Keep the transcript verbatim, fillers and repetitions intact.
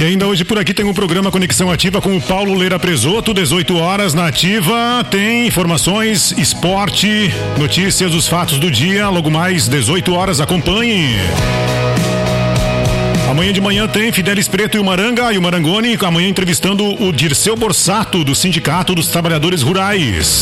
E ainda hoje por aqui tem um programa Conexão Ativa com o Paulo Leira Presoto, dezoito horas na Ativa. Tem informações, esporte, notícias dos fatos do dia. Logo mais, dezoito horas, acompanhe. Amanhã de manhã tem Fidelis Preto e o Maranga e o Marangoni, amanhã entrevistando o Dirceu Borsato, do Sindicato dos Trabalhadores Rurais.